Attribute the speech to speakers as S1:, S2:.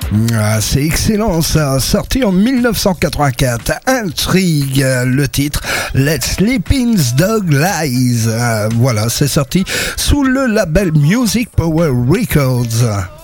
S1: Ah, c'est excellent ça, sorti en 1984, Intrigue, le titre Let's Sleeping's Dog Lies. Voilà, c'est sorti sous le label Music Power Records.